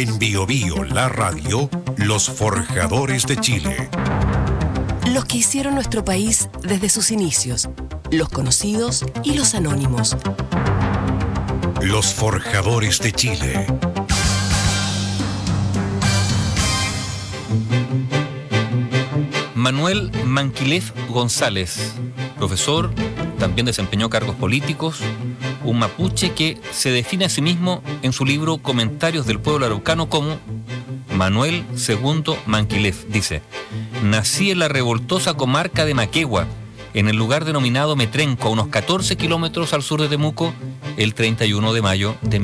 En Bio Bio, la radio, los forjadores de Chile. Los que hicieron nuestro país desde sus inicios, los conocidos y los anónimos. Los forjadores de Chile. Manuel Manquilef González, profesor, también desempeñó cargos políticos, un mapuche que se define a sí mismo en su libro Comentarios del Pueblo Araucano como Manuel II Manquilef. Dice: nací en la revoltosa comarca de Maquegua, en el lugar denominado Metrenco, a unos 14 kilómetros al sur de Temuco, el 31 de mayo de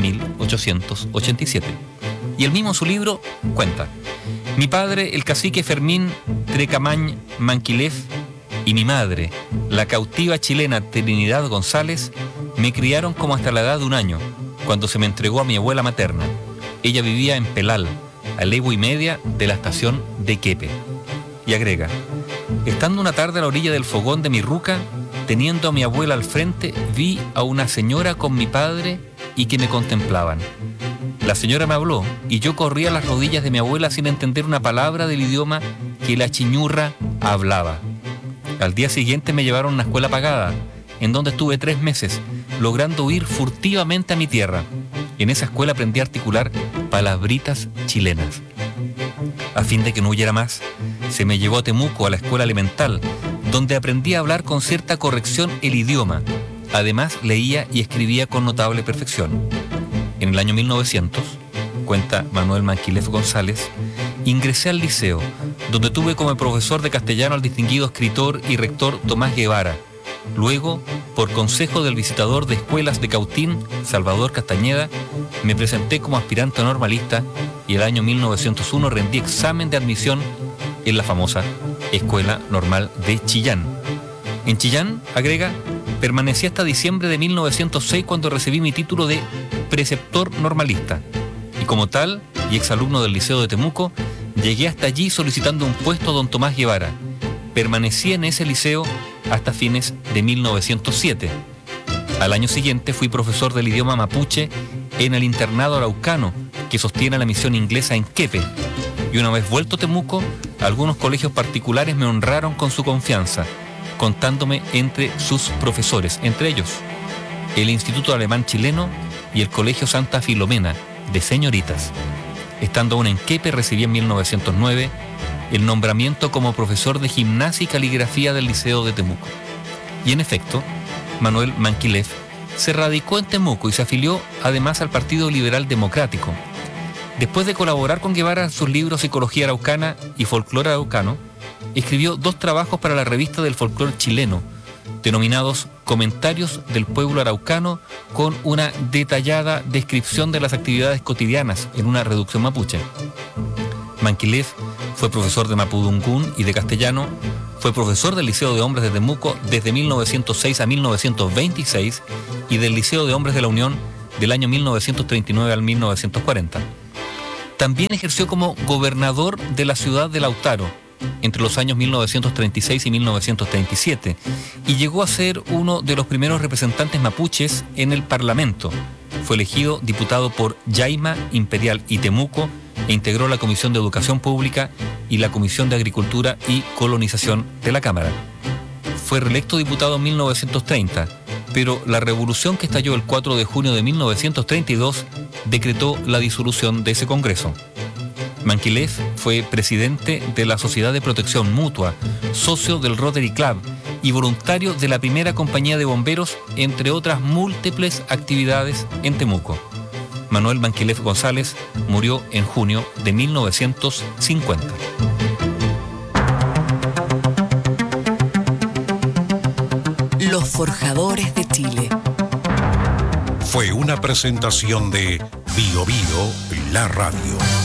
1887. Y él mismo en su libro cuenta: mi padre, el cacique Fermín Trecamañ Manquilef, y mi madre, la cautiva chilena Trinidad González, me criaron como hasta la edad de 1 año, cuando se me entregó a mi abuela materna. Ella vivía en Pelal, a legua y media de la estación de Quepe. Y agrega: estando una tarde a la orilla del fogón de mi ruca, teniendo a mi abuela al frente, vi a una señora con mi padre y que me contemplaban. La señora me habló y yo corrí a las rodillas de mi abuela sin entender una palabra del idioma que la chiñurra hablaba. Al día siguiente me llevaron a una escuela pagada, en donde estuve 3 meses, logrando huir furtivamente a mi tierra. En esa escuela aprendí a articular palabritas chilenas. A fin de que no huyera más, se me llevó a Temuco, a la escuela elemental, donde aprendí a hablar con cierta corrección el idioma. Además, leía y escribía con notable perfección. En el año 1900, cuenta Manuel Manquilef González, ingresé al liceo, donde tuve como profesor de castellano al distinguido escritor y rector Tomás Guevara. Luego, por consejo del visitador de escuelas de Cautín, Salvador Castañeda, me presenté como aspirante normalista y el año 1901 rendí examen de admisión en la famosa Escuela Normal de Chillán. En Chillán, agrega, permanecí hasta diciembre de 1906 cuando recibí mi título de preceptor normalista. Y como tal, y exalumno del Liceo de Temuco, llegué hasta allí solicitando un puesto a don Tomás Guevara. Permanecí en ese liceo hasta fines de 1907. Al año siguiente fui profesor del idioma mapuche en el internado araucano que sostiene la misión inglesa en Quepe. Y una vez vuelto a Temuco, algunos colegios particulares me honraron con su confianza, contándome entre sus profesores, entre ellos el Instituto Alemán Chileno y el Colegio Santa Filomena de señoritas. Estando aún en Quepe, recibí en 1909 el nombramiento como profesor de gimnasia y caligrafía del Liceo de Temuco. Y en efecto, Manuel Manquilef se radicó en Temuco y se afilió además al Partido Liberal Democrático. Después de colaborar con Guevara en sus libros Psicología Araucana y Folclore Araucano, escribió 2 trabajos para la revista del folclore chileno, denominados Comentarios del Pueblo Araucano, con una detallada descripción de las actividades cotidianas en una reducción mapuche. Manquilef fue profesor de mapudungún y de castellano, fue profesor del Liceo de Hombres de Temuco desde 1906 a 1926 y del Liceo de Hombres de la Unión del año 1939 al 1940. También ejerció como gobernador de la ciudad de Lautaro entre los años 1936 y 1937 y llegó a ser uno de los primeros representantes mapuches en el Parlamento. Fue elegido diputado por Yaima, Imperial y Temuco e integró la Comisión de Educación Pública y la Comisión de Agricultura y Colonización de la Cámara. Fue reelecto diputado en 1930, pero la revolución que estalló el 4 de junio de 1932 decretó la disolución de ese Congreso. Manquilef fue presidente de la Sociedad de Protección Mutua, socio del Rotary Club y voluntario de la primera compañía de bomberos, entre otras múltiples actividades en Temuco. Manuel Manquilef González murió en junio de 1950. Los forjadores de Chile. Fue una presentación de Bio Bio, la radio.